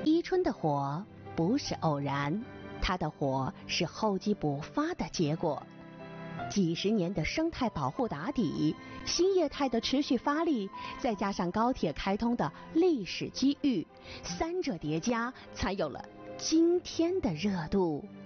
伊春的火不是偶然，它的火是厚积薄发的结果。几十年的生态保护打底，新业态的持续发力，再加上高铁开通的历史机遇，三者叠加，才有了今天的热度。